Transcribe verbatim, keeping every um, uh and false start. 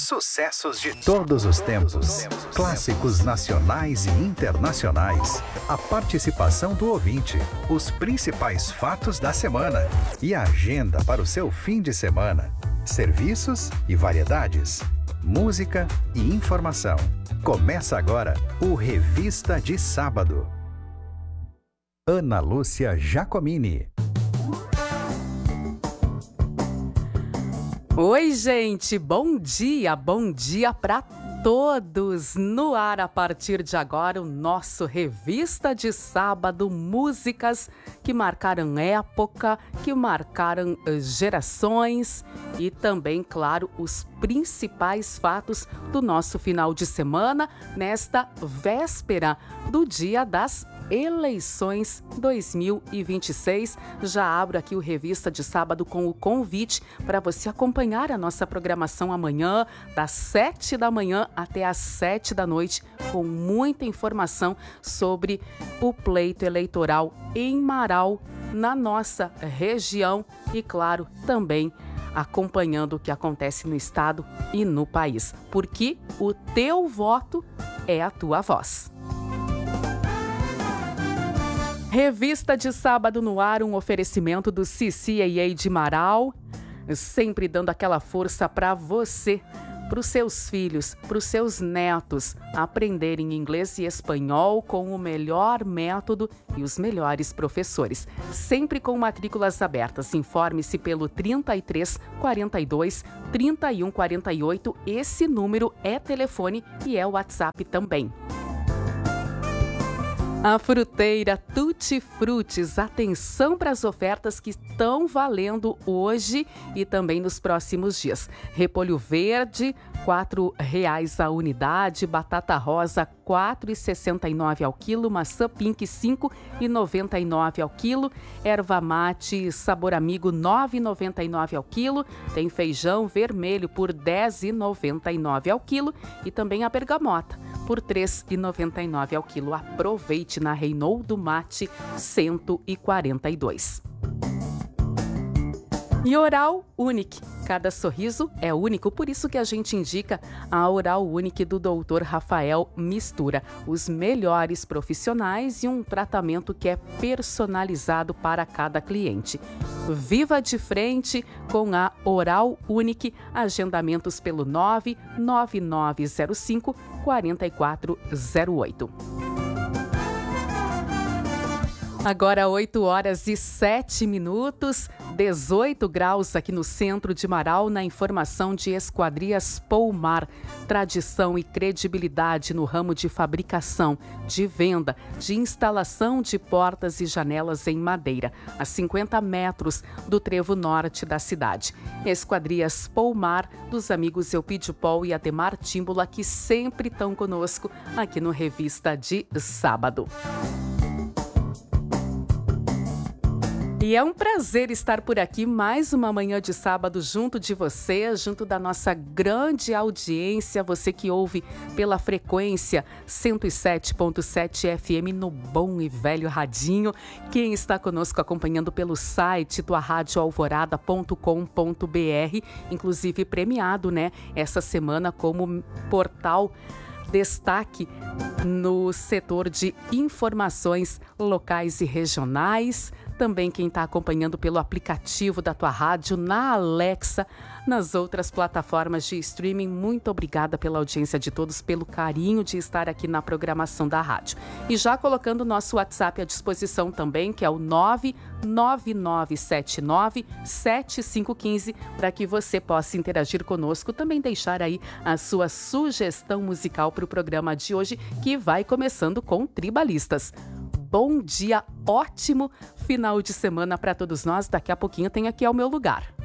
Sucessos de todos os tempos, clássicos nacionais e internacionais, a participação do ouvinte, os principais fatos da semana e a agenda para o seu fim de semana, serviços e variedades, música e informação. Começa agora o Revista de Sábado. Ana Lúcia Giacomini. Oi, gente, bom dia, bom dia para todos. No ar, a partir de agora, o nosso Revista de Sábado, músicas que marcaram época, que marcaram gerações e também, claro, os principais fatos do nosso final de semana, nesta véspera do Dia das Eleições dois mil e vinte e seis. Já abro aqui o Revista de Sábado com o convite para você acompanhar a nossa programação amanhã, das sete da manhã até às sete da noite, com muita informação sobre o pleito eleitoral em Marau, na nossa região e, claro, também acompanhando o que acontece no estado e no país, porque o teu voto é a tua voz. Revista de Sábado no ar, um oferecimento do C C A A de Marau, sempre dando aquela força para você, para os seus filhos, para os seus netos aprenderem inglês e espanhol com o melhor método e os melhores professores. Sempre com matrículas abertas. Informe-se pelo trinta e três, quarenta e dois, trinta e um, quarenta e oito. Esse número é telefone e é WhatsApp também. A fruteira Tutti Frutis, atenção para as ofertas que estão valendo hoje e também nos próximos dias. Repolho verde, quatro reais a unidade, batata rosa, quatro reais e sessenta e nove ao quilo, maçã pink, cinco reais e noventa e nove ao quilo, erva mate sabor amigo, nove reais e noventa e nove ao quilo, tem feijão vermelho por dez reais e noventa e nove ao quilo e também a bergamota por três reais e noventa e nove ao quilo. Aproveite na Reinaldo Mate cento e quarenta e dois. E Oral Unique. Cada sorriso é único, por isso que a gente indica a Oral Unique do doutor Rafael Mistura. Os melhores profissionais e um tratamento que é personalizado para cada cliente. Viva de frente com a Oral Unique. Agendamentos pelo nove nove nove zero cinco, quatro quatro zero oito. Agora oito horas e sete minutos, dezoito graus aqui no centro de Marau, na informação de Esquadrias Poumar. Tradição e credibilidade no ramo de fabricação, de venda, de instalação de portas e janelas em madeira, a cinquenta metros do trevo norte da cidade. Esquadrias Poumar, dos amigos Eupídio Paul e Ademar Tímbula, que sempre estão conosco aqui no Revista de Sábado. E é um prazer estar por aqui mais uma manhã de sábado junto de você, junto da nossa grande audiência, você que ouve pela frequência cento e sete ponto sete F M no bom e velho radinho, quem está conosco acompanhando pelo site tua rádio alvorada ponto com ponto b r, inclusive premiado, né, essa semana como portal destaque no setor de informações locais e regionais. Também quem está acompanhando pelo aplicativo da tua rádio, na Alexa, nas outras plataformas de streaming. Muito obrigada pela audiência de todos, pelo carinho de estar aqui na programação da rádio. E já colocando o nosso WhatsApp à disposição também, que é o nove nove nove sete nove sete cinco um cinco, para que você possa interagir conosco, também deixar aí a sua sugestão musical para o programa de hoje, que vai começando com Tribalistas. Bom dia, ótimo final de semana para todos nós. Daqui a pouquinho tem Aqui é o Meu Lugar.